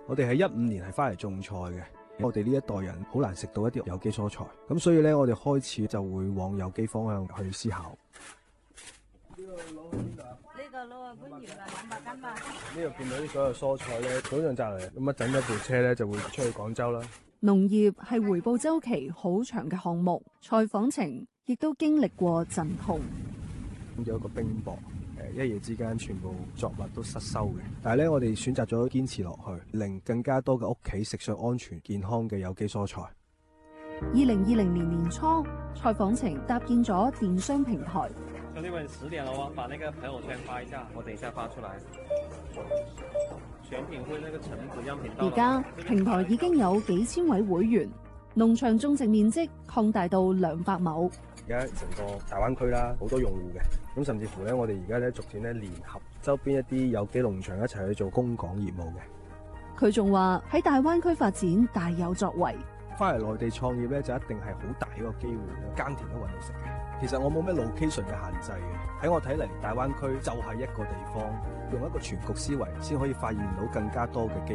我哋係15年係翻嚟種菜嘅，我哋呢一代人好難食到一啲有機蔬菜，咁所以咧我哋開始就會往有機方向去思考。呢個攞啊搬完啦，200斤吧。呢度見到啲所有蔬菜咧，早上摘嚟，咁一整一部車咧就會出去廣州啦。 農業係回報週期好長嘅項目，採訪程亦都經歷過陣痛。 有一個冰雹，一夜之間全部作物都失收嘅。但係咧，我哋選擇咗堅持落去，令更加多嘅屋企食上安全健康嘅有機蔬菜。 2020年年初，採訪程搭建咗電商平台。 兄弟們10點了哦，把那個朋友圈發一下，我等一下發出來。選品會那個橙子樣品到。 而家平台已經有幾千位會員，農場種植面積擴大到200畝。 而家成個大灣區啦，好多用戶嘅，咁甚至乎咧，我哋而家咧逐漸咧聯合周邊一啲有機農場一齊去做供港業務嘅。 佢仲話喺大灣區發展大有作為。 翻嚟內地創業咧，就一定係好大一個機會，耕田都揾到食嘅。其實我冇咩 location 嘅限制嘅，喺我睇嚟，大灣區就係一個地方，用一個全局思維，先可以發現到更加多嘅機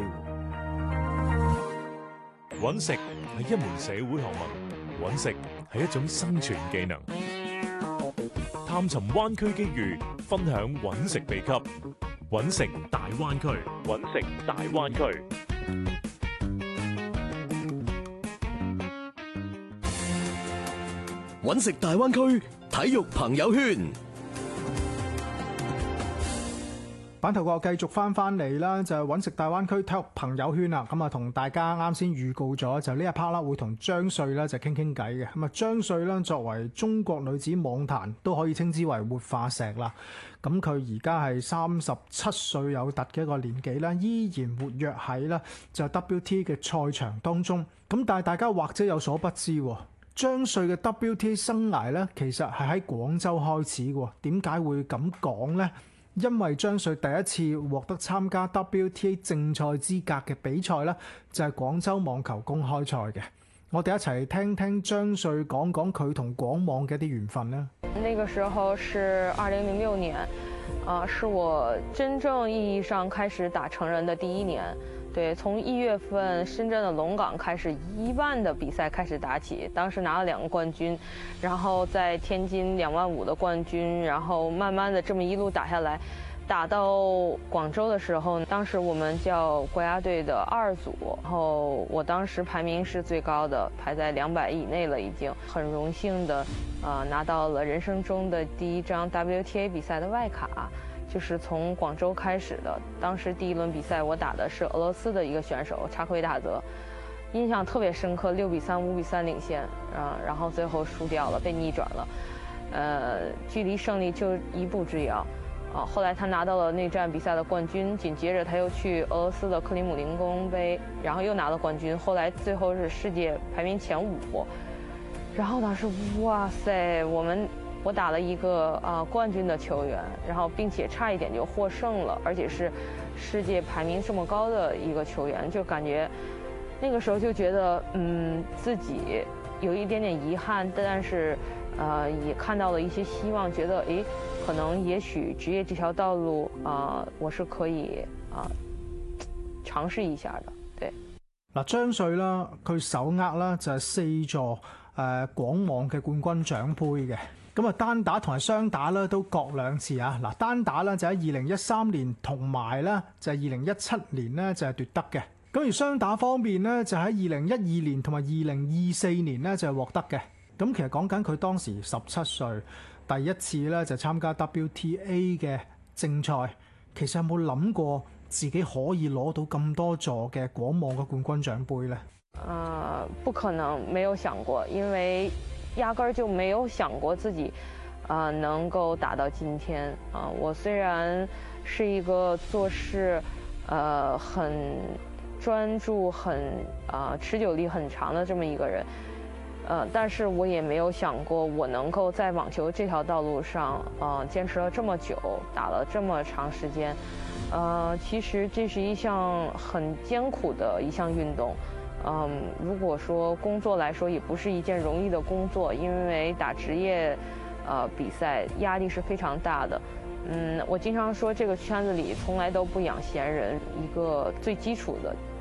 會。 揾食係一門社會學問，揾食係一種生存技能。探尋灣區機遇，分享揾食秘笈。揾食大灣區，揾食大灣區。 揾食大灣區體育朋友圈， 版頭個繼續翻嚟啦，就係揾食大灣區體育朋友圈啦。咁啊，同大家啱先預告咗，就呢一 part 啦，會同張帥咧就傾傾偈嘅。咁啊，張帥咧作為中國女子網壇都可以稱之為活化石啦。咁佢而家係37歲有突嘅一個年紀啦，依然活躍喺啦就 WTA 嘅賽場當中。咁但係大家或者有所不知，張帥嘅 WTA 生涯咧，其實係喺廣州開始嘅。點解會咁講呢？因為張帥第一次獲得參加 WTA 正賽資格嘅比賽咧，就係廣州網球公開賽嘅。我哋一齊聽聽張帥講講佢同廣網嘅一啲緣分啦。 那個時候是2006年，是我真正意義上開始打成人的第一年。對，從1月份深圳的龍崗開始1萬的比賽開始打起，當時拿了2個冠軍，然後在天津25000的冠軍，然後慢慢的這麼一路打下來，打到廣州的時候，當時我們叫國家隊的2組，然後我當時排名是最高的，排在200以內了，已經很榮幸的，拿到了人生中的第一張 WTA 比賽的外卡。就是從廣州開始的，當時第一輪比賽我打的是俄羅斯的一個選手查科維塔澤，印象特別深刻，6比3、5比3領先，然後最後輸掉了，被逆轉了，距離勝利就一步之遙，後來他拿到了內戰比賽的冠軍，緊接着他又去俄羅斯的克里姆林宮杯，然後又拿了冠軍，後來最後是世界排名前5，然後當時哇塞，我打了一個冠軍的球員，然後並且差一點就獲勝了，而且是世界排名這麼高的一個球員，就感覺那個時候就覺得自己有一點點遺憾，但是也看到了一些希望，覺得可能也許職業這條道路我是可以嘗試一下的。對， 嗱，張帥啦，佢手握啦就係4座廣網嘅冠軍獎杯嘅。咁啊，單打同埋雙打咧都各2次啊！嗱，單打咧就喺2013年同埋咧就係2017年咧就係奪得嘅。咁而雙打方面咧就喺2012年同埋2024年咧就係獲得嘅。咁其實講緊佢當時17歲，第一次咧就參加 WTA 嘅正賽，其實有冇諗過自己可以攞到咁多座嘅廣網嘅冠軍獎杯咧？ 不可能，沒有想過，因為壓根兒就沒有想過自己，能夠打到今天。我雖然是一個做事，很專注、很持久力很長的這麼一個人，但是我也沒有想過我能夠在網球這條道路上，堅持了這麼久，打了這麼長時間。其實這是一項很艱苦的一項運動。如果說工作來說，也不是一件容易的工作，因為打職業，比賽壓力是非常大的。我經常說，這個圈子裏從來都不養閒人，一個最基礎的